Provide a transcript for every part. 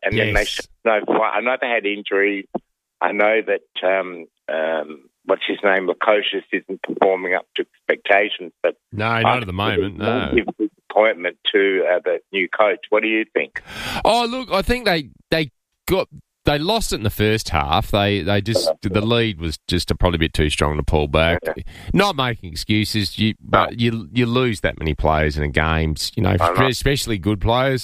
and then they should know. I know they had injuries. I know that what's his name, Lukosius, isn't performing up to expectations. But no, not at the moment. No. Appointment to the new coach. What do you think? Oh, look, I think they lost it in the first half. They just the lead was just probably a bit too strong to pull back. Yeah. Not making excuses, but you lose that many players in a game. You know, especially good players.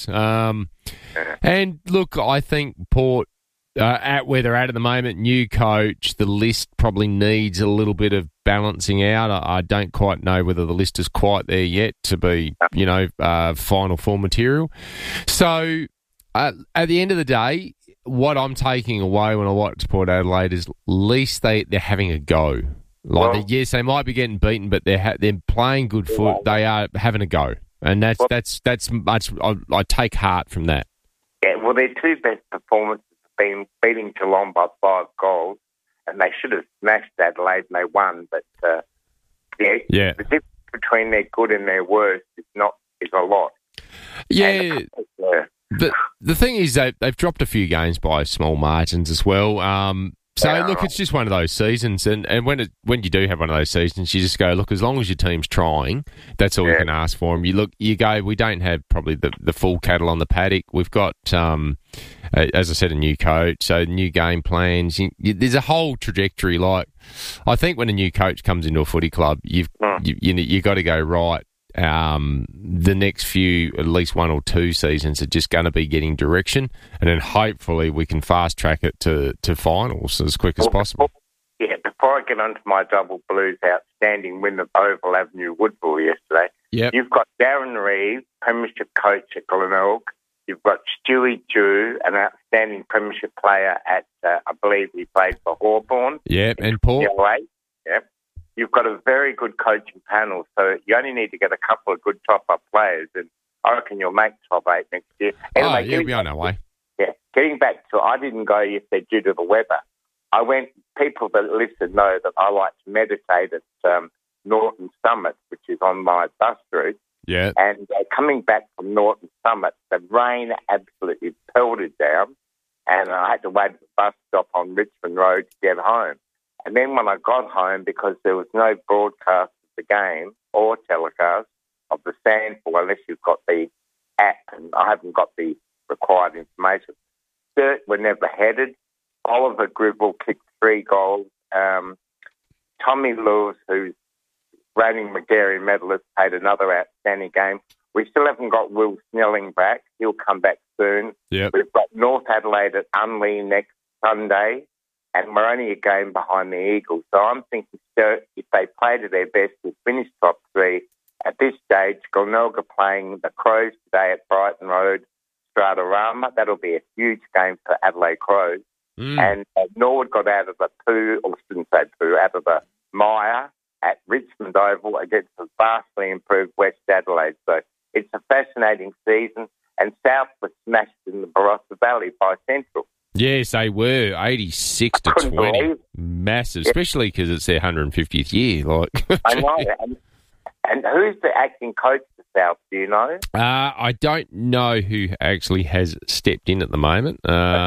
And look, I think Port. At where they're at the moment, new coach, the list probably needs a little bit of balancing out. I don't quite know whether the list is quite there yet to be, Final Four material. So, at the end of the day, what I'm taking away when I watch Port Adelaide is at least they're having a go. Yes, they might be getting beaten, but they're playing good foot. They are having a go, and that's much. I take heart from that. Yeah, well, their two best performances been beating Geelong by 5 goals, and they should have smashed Adelaide and they won. But the difference between their good and their worst is a lot. Yeah. The thing is that they've dropped a few games by small margins as well. Look, it's just one of those seasons, and when you do have one of those seasons, you just go, look, as long as your team's trying, that's all you can ask for them. You go, we don't have probably the full cattle on the paddock. We've got, as I said, a new coach, so new game plans. There's a whole trajectory. Like, I think when a new coach comes into a footy club, you've got to go right. The next few, at least 1 or 2 seasons, are just going to be getting direction, and then hopefully we can fast track it to finals as quick as possible. Before I get onto my double blues outstanding win of Oval Avenue Woodville yesterday, you've got Darren Reeves, Premiership coach at Glenelg. You've got Stewie Dew, an outstanding Premiership player at, I believe he played for Hawthorn. And Port. You've got a very good coaching panel, so you only need to get a couple of good top-up players, and I reckon you'll make top 8 next year. Anyway, we'll be on our way. Yeah, getting back to, I didn't go yesterday due to the weather. I went, people that listen know that I like to meditate at Norton Summit, which is on my bus route. Yeah. And coming back from Norton Summit, the rain absolutely pelted down, and I had to wait at the bus stop on Richmond Road to get home. And then when I got home, because there was no broadcast of the game or telecast of the SANFL, unless you've got the app, and I haven't got the required information. Sturt were never headed. Oliver Gribble kicked 3 goals. Tommy Lewis, who's reigning Magarey medalist, played another outstanding game. We still haven't got Will Snelling back. He'll come back soon. Yep. We've got North Adelaide at Unley next Sunday, and we're only a game behind the Eagles. So I'm thinking, if they play to their best, we'll finish top 3. At this stage, Glenelg are playing the Crows today at Brighton Road, Stratorama. That'll be a huge game for Adelaide Crows. And Norwood got out of the out of the mire at Richmond Oval against the vastly improved West Adelaide. So it's a fascinating season, and South was smashed in the Barossa Valley by Central. Yes, they were 86-20, massive, especially because it's their 150th year. I know. And who's the acting coach for South? Do you know? I don't know who actually has stepped in at the moment.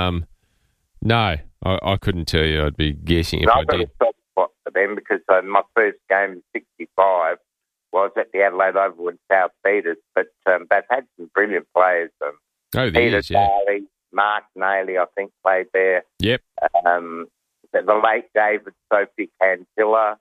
No, I couldn't tell you. I'd be guessing if I did. I've got a soft spot for them because my first game in '65 was at the Adelaide Oval when South beat us, but they've had some brilliant players. Peter Daly, Mark Nayley, I think, played there. Yep. The late David Sophie Cantilla.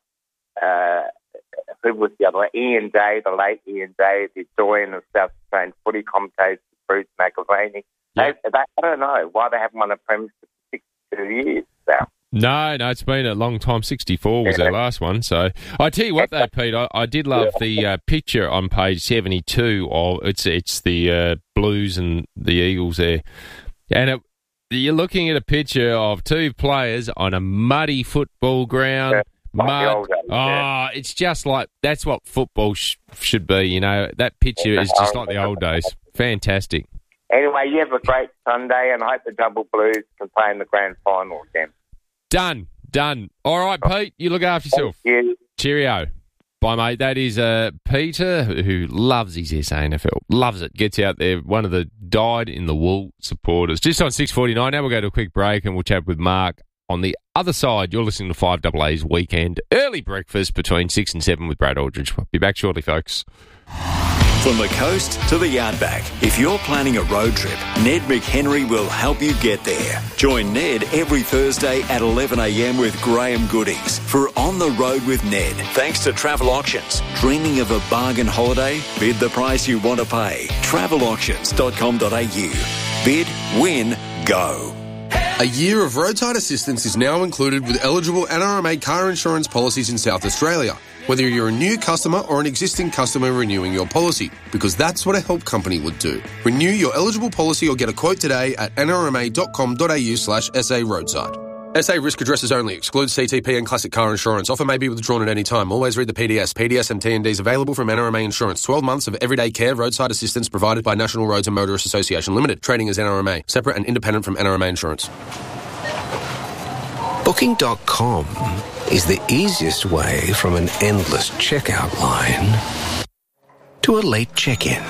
Who was the other one? Ian Day, the late Ian Day, the doyen of South Australian footy commentators, Bruce McAvaney. Yep. I don't know why they haven't won a premiership for 62 years now. No, it's been a long time. 64 was their last one. So I tell you what, though, Pete, I did love the picture on page 72 of it's the Blues and the Eagles there, and you're looking at a picture of 2 players on a muddy football ground. Yeah. Mud. It's just like that's what football should be. You know, that picture is just like the old days. Fantastic. Anyway, you have a great Sunday, and I hope the Double Blues can play in the grand final again. Done. All right, Pete, you look after yourself. Thank you. Cheerio. Bye, mate. That is Peter, who loves his SANFL. Loves it. Gets out there. One of the dyed-in-the-wool supporters. Just on 6:49. Now we'll go to a quick break and we'll chat with Mark. On the other side, you're listening to 5AA's Weekend Early Breakfast between 6 and 7 with Brad Aldridge. We'll be back shortly, folks. From the coast to the outback, if you're planning a road trip, Ned McHenry will help you get there. Join Ned every Thursday at 11 a.m. with Graham Goodies for On the Road with Ned. Thanks to Travel Auctions. Dreaming of a bargain holiday? Bid the price you want to pay. Travelauctions.com.au. Bid, win, go. A year of roadside assistance is now included with eligible NRMA car insurance policies in South Australia, whether you're a new customer or an existing customer renewing your policy, because that's what a help company would do. Renew your eligible policy or get a quote today at nrma.com.au/SA roadside. SA risk addresses only. Excludes CTP and classic car insurance. Offer may be withdrawn at any time. Always read the PDS. PDS and T&Ds available from NRMA Insurance. 12 months of everyday care roadside assistance provided by National Roads and Motorists Association Limited. Trading as NRMA. Separate and independent from NRMA Insurance. Booking.com is the easiest way from an endless checkout line to a late check-in.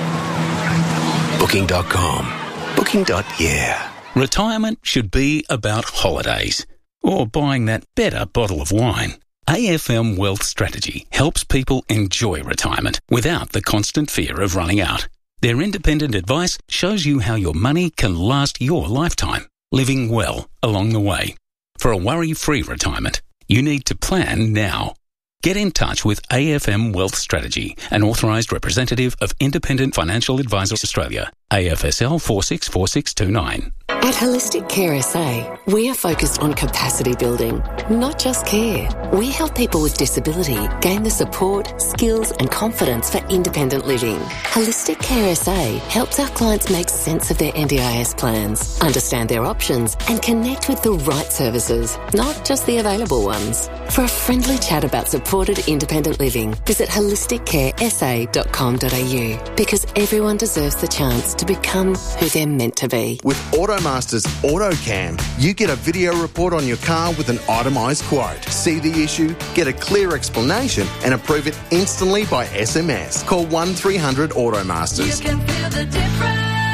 Booking.com. Booking.yeah. Retirement should be about holidays or buying that better bottle of wine. AFM Wealth Strategy helps people enjoy retirement without the constant fear of running out. Their independent advice shows you how your money can last your lifetime, living well along the way. For a worry-free retirement, you need to plan now. Get in touch with AFM Wealth Strategy, an authorised representative of Independent Financial Advisors Australia, AFSL 464629. At Holistic Care SA, we are focused on capacity building, not just care. We help people with disability gain the support, skills and confidence for independent living. Holistic Care SA helps our clients make sense of their NDIS plans, understand their options and connect with the right services, not just the available ones. For a friendly chat about supported independent living, visit holisticcaresa.com.au, because everyone deserves the chance to become who they're meant to be. With Automasters AutoCam, you get a video report on your car with an itemised quote. See the issue, get a clear explanation and approve it instantly by SMS. Call 1300 Automasters. You can feel the difference.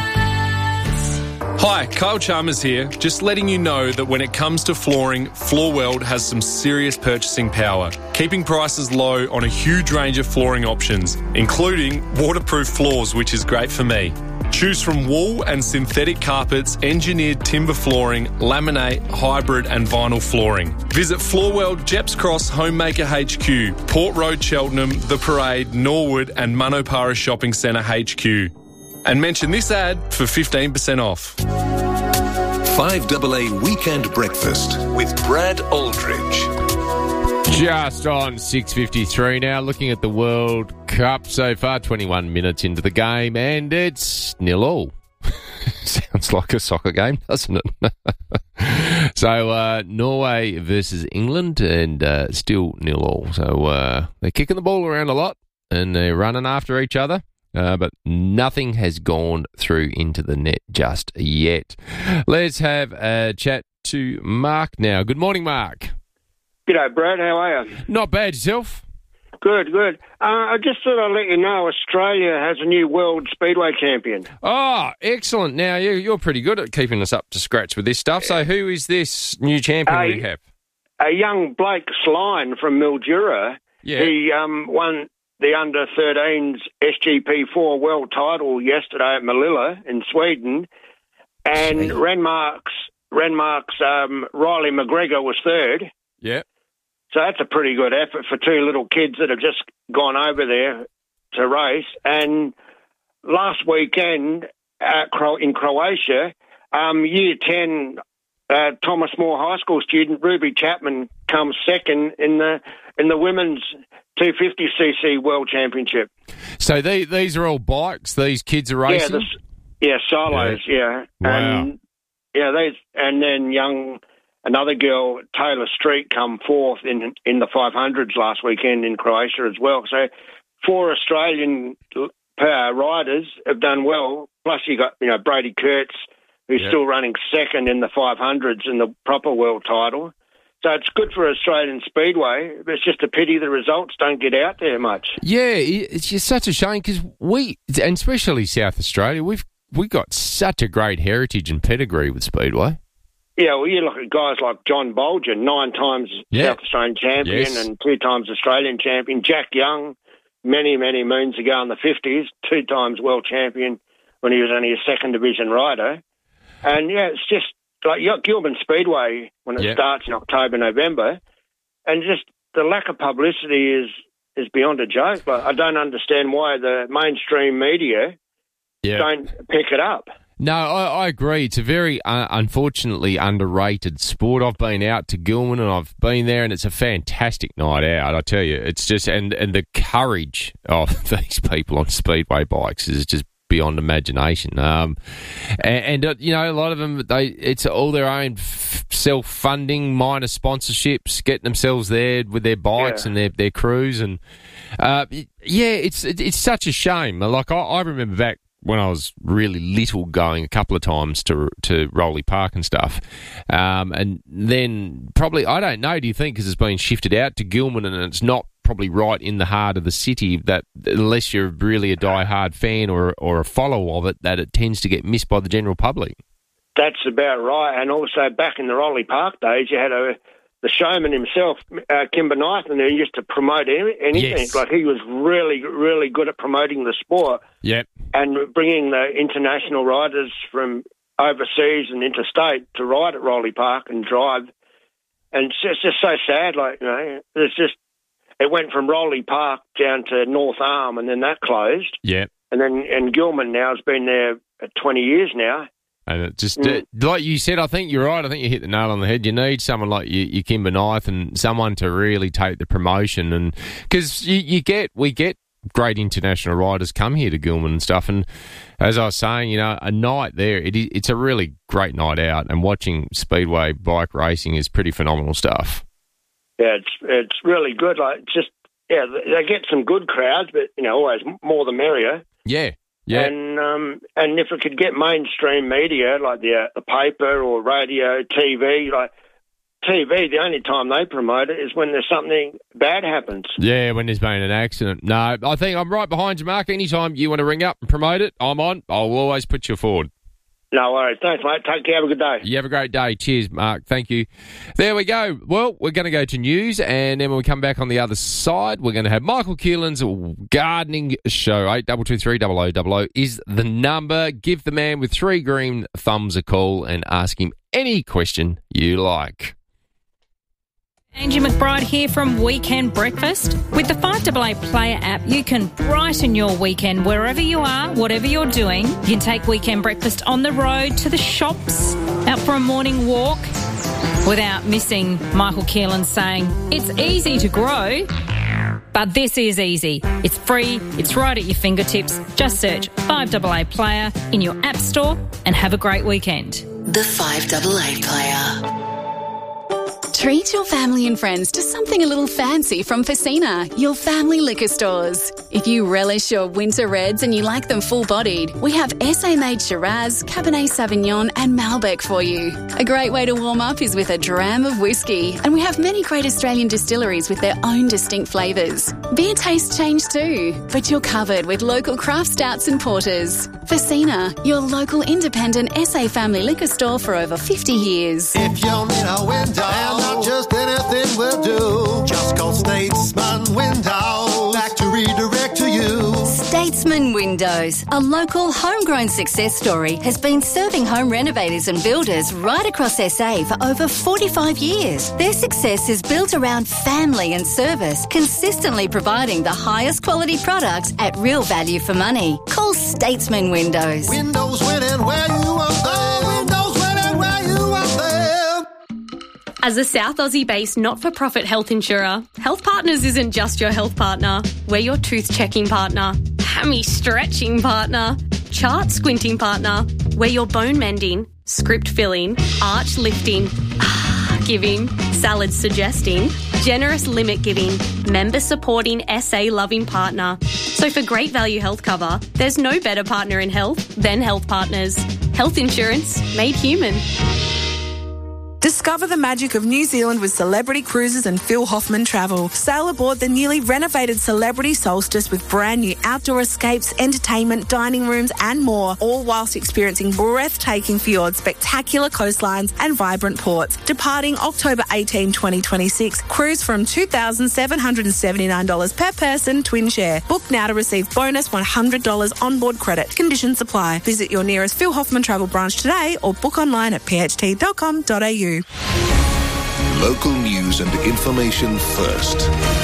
Hi, Kyle Chalmers here. Just letting you know that when it comes to flooring, Floorworld has some serious purchasing power, keeping prices low on a huge range of flooring options, including waterproof floors, which is great for me. Choose from wool and synthetic carpets, engineered timber flooring, laminate, hybrid and vinyl flooring. Visit Floorworld, Jeps Cross, Homemaker HQ, Port Road, Cheltenham, The Parade, Norwood and Manopara Shopping Centre HQ. And mention this ad for 15% off. 5AA Weekend Breakfast with Brad Aldridge. Just on 6:53 now, looking at the World Cup so far, 21 minutes into the game, and it's 0-0. Sounds like a soccer game, doesn't it? So Norway versus England, and still 0-0. So they're kicking the ball around a lot, and they're running after each other. But nothing has gone through into the net just yet. Let's have a chat to Mark now. Good morning, Mark. G'day, Brad. How are you? Not bad. Yourself? Good, good. I just thought I'd let you know Australia has a new world speedway champion. Oh, excellent. Now, you're pretty good at keeping us up to scratch with this stuff. So who is this new champion we have? A young Blake Sline from Mildura. Yeah. He won the under-13s SGP4 world title yesterday at Melilla in Sweden. And Renmark's Riley McGregor was third. Yeah. So that's a pretty good effort for two little kids that have just gone over there to race. And last weekend in Croatia, Year 10 Thomas More High School student Ruby Chapman comes second in the women's 250cc World Championship. So these are all bikes these kids are racing? Solos, yeah. Wow. And then another girl, Taylor Street, come fourth in the 500s last weekend in Croatia as well. So 4 Australian riders have done well. Plus you got Brady Kurtz, who's still running second in the 500s in the proper world title. So it's good for Australian Speedway. It's just a pity the results don't get out there much. Yeah, it's just such a shame because and especially South Australia, we've got such a great heritage and pedigree with Speedway. Yeah, well, you look at guys like John Bolger, 9 times South Australian champion and 2 times Australian champion. Jack Young, many, many moons ago in the 50s, 2 times world champion when he was only a second division rider. And, yeah, it's just like you got Gilman Speedway when it starts in October, November, and just the lack of publicity is beyond a joke. Like, I don't understand why the mainstream media don't pick it up. No, I agree. It's a very, unfortunately, underrated sport. I've been out to Gilman and I've been there and it's a fantastic night out, I tell you. It's just, and the courage of these people on speedway bikes is just beyond imagination. And you know, a lot of them, it's all their own self-funding, minor sponsorships, getting themselves there with their bikes and their crews. And, it's such a shame. Like, I remember back when I was really little going a couple of times to Rowley Park and stuff. And then probably, I don't know, do you think, because it's been shifted out to Gilman and it's not probably right in the heart of the city, that unless you're really a die-hard fan or a follower of it, that it tends to get missed by the general public? That's about right. And also back in the Rowley Park days, you had the showman himself, Kimber Nathan, who used to promote anything. Yes. Like, he was really, really good at promoting the sport. Yep. And bringing the international riders from overseas and interstate to ride at Rowley Park and drive. And it's just so sad. Like, you know, it went from Rowley Park down to North Arm, and then that closed. Yeah. And Gilman now has been there 20 years now. And it just, like you said, I think you're right. I think you hit the nail on the head. You need someone like you Kimber Knight and someone to really take the promotion. And because we get great international riders come here to Gilman and stuff. And as I was saying, you know, a night there, it's a really great night out. And watching speedway bike racing is pretty phenomenal stuff. Yeah, it's really good. Like, just they get some good crowds, but you know, always more the merrier. Yeah. Yeah. And if it could get mainstream media like the paper or radio, TV, like TV, the only time they promote it is when there's something bad happens. Yeah, when there's been an accident. No, I think I'm right behind you, Mark. Anytime you want to ring up and promote it, I'm on. I'll always put you forward. No worries. Thanks, mate. Take care. Have a good day. You have a great day. Cheers, Mark. Thank you. There we go. Well, we're going to go to news, and then when we come back on the other side, we're going to have Michael Keelan's gardening show. 8223 0000 is the number. Give the man with 3 green thumbs a call and ask him any question you like. Angie McBride here from Weekend Breakfast. With the 5AA Player app, you can brighten your weekend wherever you are, whatever you're doing. You can take Weekend Breakfast on the road, to the shops, out for a morning walk, without missing Michael Keelan saying, it's easy to grow, but this is easy. It's free, it's right at your fingertips. Just search 5AA Player in your app store and have a great weekend. The 5AA Player. Treat your family and friends to something a little fancy from Facina, your family liquor stores. If you relish your winter reds and you like them full-bodied, we have SA-made Shiraz, Cabernet Sauvignon and Malbec for you. A great way to warm up is with a dram of whiskey, and we have many great Australian distilleries with their own distinct flavours. Beer tastes change too, but you're covered with local craft stouts and porters. Facina, your local independent SA family liquor store for over 50 years. If you're in a window, not just anything will do. Just call Statesman Windows back to redirect to you. Statesman Windows, a local homegrown success story, has been serving home renovators and builders right across SA for over 45 years. Their success is built around family and service, consistently providing the highest quality products at real value for money. Call Statesman Windows. Windows winning where you want them. Windows winning where you want them. As a South Aussie-based not-for-profit health insurer, Health Partners isn't just your health partner. We're your tooth-checking partner, hammy-stretching partner, chart-squinting partner. We're your bone-mending, script-filling, arch-lifting, giving, salad-suggesting, generous limit-giving, member-supporting, SA-loving partner. So for great value health cover, there's no better partner in health than Health Partners. Health insurance made human. Discover the magic of New Zealand with Celebrity Cruises and Phil Hoffman Travel. Sail aboard the newly renovated Celebrity Solstice with brand new outdoor escapes, entertainment, dining rooms and more, all whilst experiencing breathtaking fjords, spectacular coastlines and vibrant ports. Departing October 18, 2026. Cruise from $2,779 per person, twin share. Book now to receive bonus $100 onboard credit. Conditions apply. Visit your nearest Phil Hoffman Travel branch today or book online at pht.com.au. Local news and information first.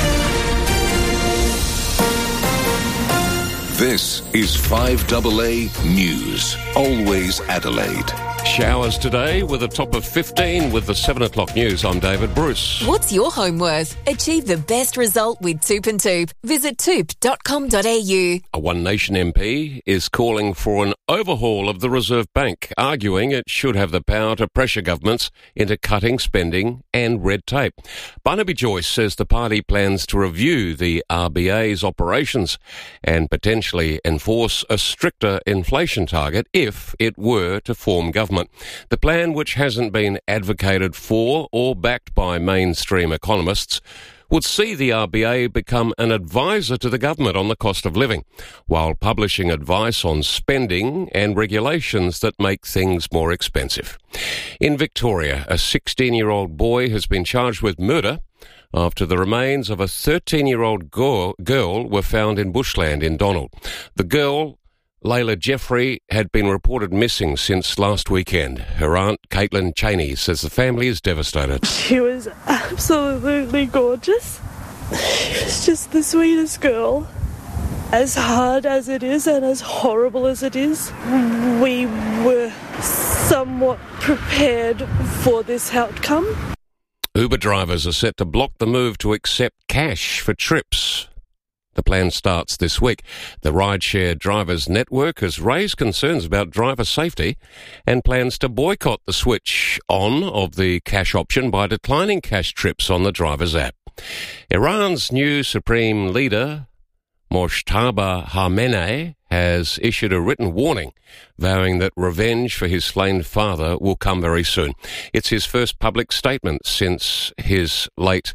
This is 5AA News. Always Adelaide. Showers today with a top of 15 with the 7 o'clock news. I'm David Bruce. What's your home worth? Achieve the best result with Toop and Toop. Visit toop.com.au. A One Nation MP is calling for an overhaul of the Reserve Bank, arguing it should have the power to pressure governments into cutting spending and red tape. Barnaby Joyce says the party plans to review the RBA's operations and potentially enforce a stricter inflation target if it were to form government. The plan, which hasn't been advocated for or backed by mainstream economists, would see the RBA become an advisor to the government on the cost of living, while publishing advice on spending and regulations that make things more expensive. In Victoria, a 16-year-old boy has been charged with murder after the remains of a 13-year-old girl were found in bushland in Donald. The girl, Layla Jeffrey, had been reported missing since last weekend. Her aunt, Caitlin Cheney, says the family is devastated. She was absolutely gorgeous. She was just the sweetest girl. As hard as it is and as horrible as it is, we were somewhat prepared for this outcome. Uber drivers are set to block the move to accept cash for trips. The plan starts this week. The rideshare drivers network has raised concerns about driver safety and plans to boycott the switch on of the cash option by declining cash trips on the driver's app. Iran's new supreme leader, Mojtaba Khamenei, has issued a written warning vowing that revenge for his slain father will come very soon. It's his first public statement since his late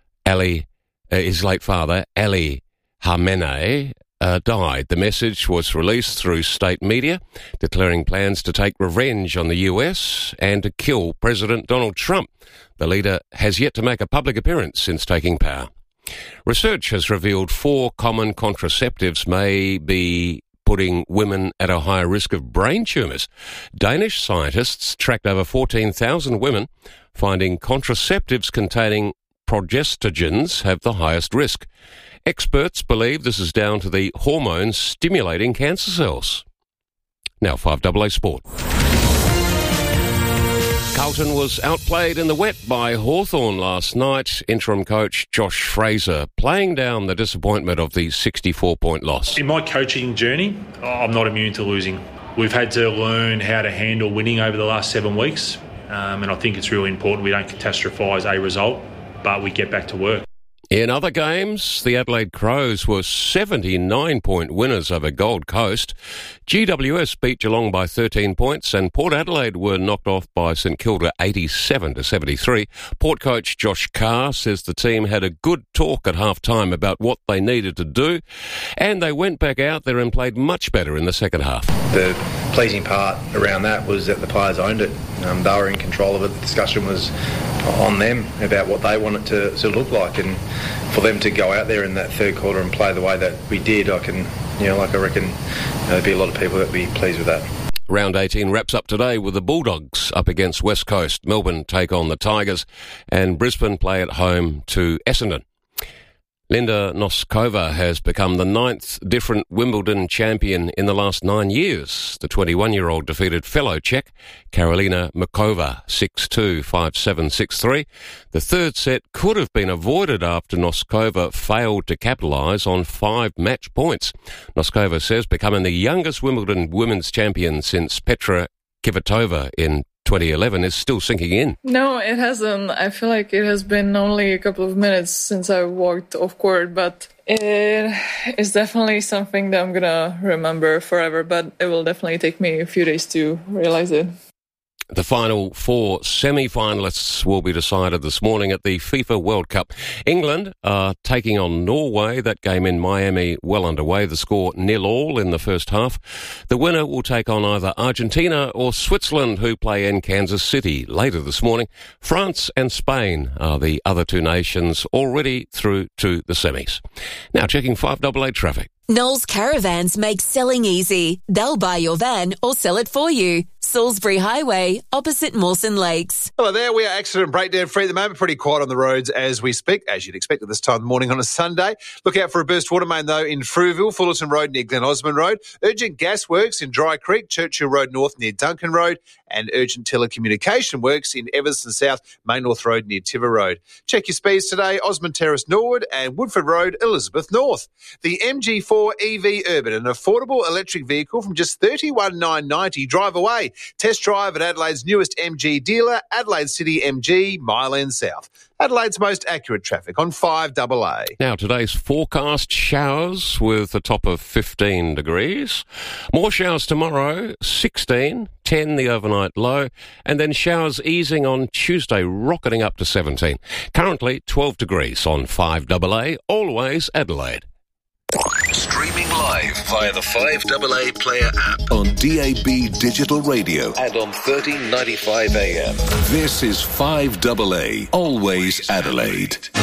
father, Ali Khamenei, died. The message was released through state media, declaring plans to take revenge on the US and to kill President Donald Trump. The leader has yet to make a public appearance since taking power. Research has revealed 4 common contraceptives may be putting women at a higher risk of brain tumours. Danish scientists tracked over 14,000 women, finding contraceptives containing progestogens have the highest risk. Experts believe this is down to the hormones stimulating cancer cells. Now 5AA Sport. Carlton was outplayed in the wet by Hawthorn last night. Interim coach Josh Fraser playing down the disappointment of the 64-point loss. In my coaching journey, I'm not immune to losing. We've had to learn how to handle winning over the last 7 weeks, and I think it's really important we don't catastrophise a result, but we get back to work. In other games, the Adelaide Crows were 79-point winners over Gold Coast. GWS beat Geelong by 13 points, and Port Adelaide were knocked off by St Kilda 87-73. Port coach Josh Carr says the team had a good talk at half-time about what they needed to do, and they went back out there and played much better in the second half. The pleasing part around that was that the players owned it. They were in control of it. The discussion was on them about what they wanted to look like, and for them to go out there in that third quarter and play the way that we did, I reckon there'd be a lot of people that'd be pleased with that. Round 18 wraps up today with the Bulldogs up against West Coast. Melbourne take on the Tigers, and Brisbane play at home to Essendon. Linda Noskova has become the 9th different Wimbledon champion in the last 9 years. The 21-year-old defeated fellow Czech Karolina Mukova 6-2, 5-7, 6-3. The third set could have been avoided after Noskova failed to capitalise on 5 match points. Noskova says becoming the youngest Wimbledon women's champion since Petra Kvitova in 2011 is still sinking in. No, it hasn't. I feel like it has been only a couple of minutes since I walked off court, but it is definitely something that I'm going to remember forever, but it will definitely take me a few days to realize it. The final 4 semi-finalists will be decided this morning at the FIFA World Cup. England are taking on Norway. That game in Miami well underway. The score 0-0 in the first half. The winner will take on either Argentina or Switzerland, who play in Kansas City later this morning. France and Spain are the other 2 nations already through to the semis. Now checking 588 traffic. Knowles Caravans make selling easy. They'll buy your van or sell it for you. Salisbury Highway, opposite Mawson Lakes. Hello there. We are accident breakdown free at the moment. Pretty quiet on the roads as we speak, as you'd expect at this time of the morning on a Sunday. Look out for a burst water main, though, in Frueville, Fullerton Road near Glen Osmond Road. Urgent gas works in Dry Creek, Churchill Road North near Duncan Road. And urgent telecommunication works in Everston South, Main North Road near Tiver Road. Check your speeds today, Osmond Terrace Norwood and Woodford Road, Elizabeth North. The MG4 EV Urban, an affordable electric vehicle from just $31,990. Drive away. Test drive at Adelaide's newest MG dealer, Adelaide City MG, Mile End South. Adelaide's most accurate traffic on 5AA. Now, today's forecast: showers with a top of 15 degrees. More showers tomorrow, 16, 10 the overnight low, and then showers easing on Tuesday, rocketing up to 17. Currently 12 degrees on 5AA, always Adelaide. Streaming live via the 5AA Player app on DAB Digital Radio and on 1395 AM. This is 5AA, always Adelaide.